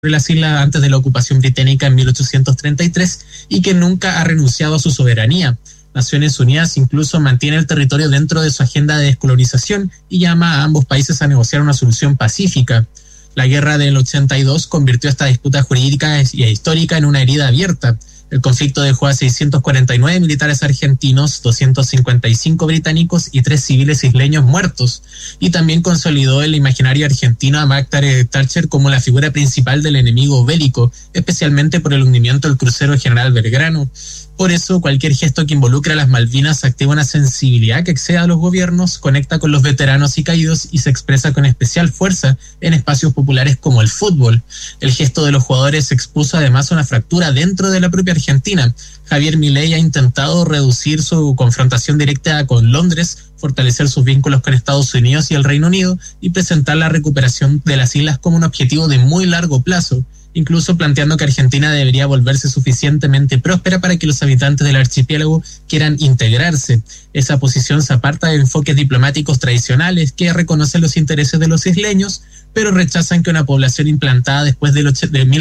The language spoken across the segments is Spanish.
las islas antes de la ocupación británica en 1833 y que nunca ha renunciado a su soberanía. Naciones Unidas incluso mantiene el territorio dentro de su agenda de descolonización y llama a ambos países a negociar una solución pacífica. La guerra del 82 convirtió esta disputa jurídica y histórica en una herida abierta. El conflicto dejó a 649 militares argentinos, 255 británicos y 3 civiles isleños muertos. Y también consolidó el imaginario argentino a Margaret Thatcher como la figura principal del enemigo bélico, especialmente por el hundimiento del crucero General Belgrano. Por eso, cualquier gesto que involucre a las Malvinas activa una sensibilidad que excede a los gobiernos, conecta con los veteranos y caídos y se expresa con especial fuerza en espacios populares como el fútbol. El gesto de los jugadores expuso además una fractura dentro de la propia Argentina. Javier Milei ha intentado reducir su confrontación directa con Londres, fortalecer sus vínculos con Estados Unidos y el Reino Unido y presentar la recuperación de las islas como un objetivo de muy largo plazo, incluso planteando que Argentina debería volverse suficientemente próspera para que los habitantes del archipiélago quieran integrarse. Esa posición se aparta de enfoques diplomáticos tradicionales que reconocen los intereses de los isleños, pero rechazan que una población implantada después de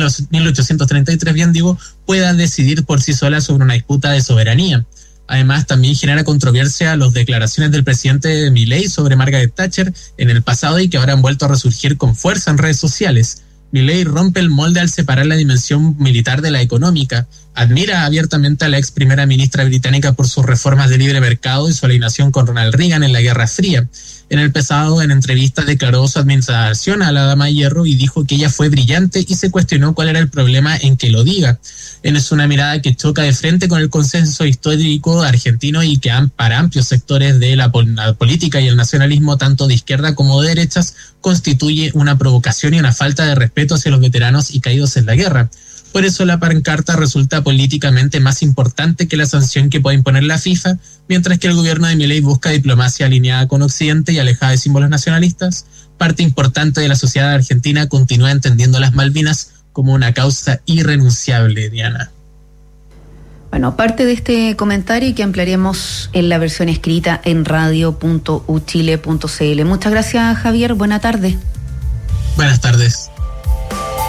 1833, pueda decidir por sí sola sobre una disputa de soberanía. Además, también genera controversia las declaraciones del presidente Milei sobre Margaret Thatcher en el pasado y que ahora han vuelto a resurgir con fuerza en redes sociales. Milei rompe el molde al separar la dimensión militar de la económica. Admira abiertamente a la ex primera ministra británica por sus reformas de libre mercado y su alineación con Ronald Reagan en la Guerra Fría. En el pasado, en entrevistas, declaró su admiración a la Dama de Hierro y dijo que ella fue brillante y se cuestionó cuál era el problema en que lo diga. Es una mirada que choca de frente con el consenso histórico argentino y que para amplios sectores de la política y el nacionalismo, tanto de izquierda como de derechas, constituye una provocación y una falta de respeto hacia los veteranos y caídos en la guerra. Por eso la pancarta resulta políticamente más importante que la sanción que puede imponer la FIFA, mientras que el gobierno de Milei busca diplomacia alineada con Occidente y alejada de símbolos nacionalistas. Parte importante de la sociedad argentina continúa entendiendo las Malvinas como una causa irrenunciable, Diana. Bueno, parte de este comentario que ampliaremos en la versión escrita en radio.uchile.cl. Muchas gracias, Javier. Buena tarde. Buenas tardes.